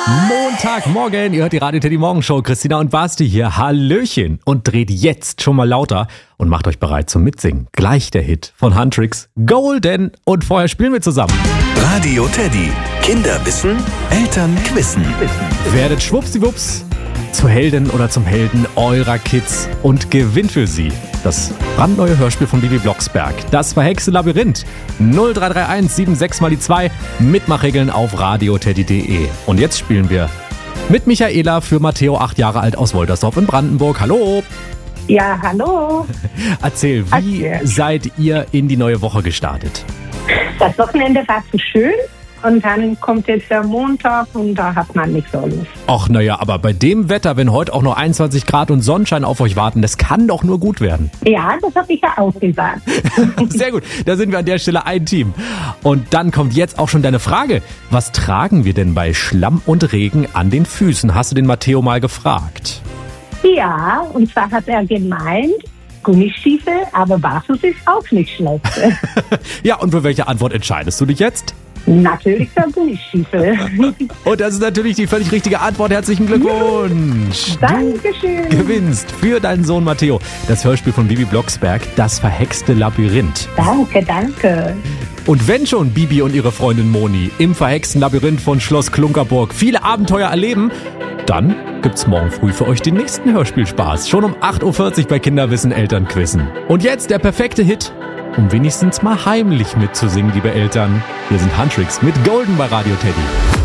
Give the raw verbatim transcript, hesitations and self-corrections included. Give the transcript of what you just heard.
Montagmorgen, ihr hört die Radio Teddy Morgenshow. Christina und Basti hier. Hallöchen. Und dreht jetzt schon mal lauter und macht euch bereit zum Mitsingen. Gleich der Hit von Huntrix, Golden. Und vorher spielen wir zusammen. Radio Teddy. Kinder wissen, Eltern quissen. Werdet schwuppsiwupps zur Heldin oder zum Helden eurer Kids und gewinnt für sie das brandneue Hörspiel von Bibi Blocksberg. Das verhexte Labyrinth. null drei drei eins sieben sechs mal die zwei. Mitmachregeln auf radioteddy punkt de. Und jetzt spielen wir mit Michaela für Matteo, acht Jahre alt, aus Woltersdorf in Brandenburg. Hallo. Ja, hallo. Erzähl, wie Erzähl. seid ihr in die neue Woche gestartet? Das Wochenende war zu schön und dann kommt jetzt der Montag und da hat man nicht so Lust. Ach naja, aber bei dem Wetter, wenn heute auch noch einundzwanzig Grad und Sonnenschein auf euch warten, das kann doch nur gut werden. Ja, das habe ich ja auch gesagt. Sehr gut, da sind wir an der Stelle ein Team. Und dann kommt jetzt auch schon deine Frage. Was tragen wir denn bei Schlamm und Regen an den Füßen? Hast du den Matteo mal gefragt? Ja, und zwar hat er gemeint, Gummistiefel, aber barfuß ist auch nicht schlecht. Ja, und für welche Antwort entscheidest du dich jetzt? Natürlich der Gummistiefel. Und das ist natürlich die völlig richtige Antwort. Herzlichen Glückwunsch. Dankeschön. Du gewinnst für deinen Sohn Matteo das Hörspiel von Bibi Blocksberg, Das verhexte Labyrinth. Danke, danke. Und wenn schon Bibi und ihre Freundin Moni im verhexten Labyrinth von Schloss Klunkerburg viele Abenteuer erleben, dann gibt's morgen früh für euch den nächsten Hörspielspaß. Schon um acht Uhr vierzig bei Kinderwissen Eltern quizzen. Und jetzt der perfekte Hit, um wenigstens mal heimlich mitzusingen, liebe Eltern. Wir sind Huntrix mit Golden bei Radio Teddy.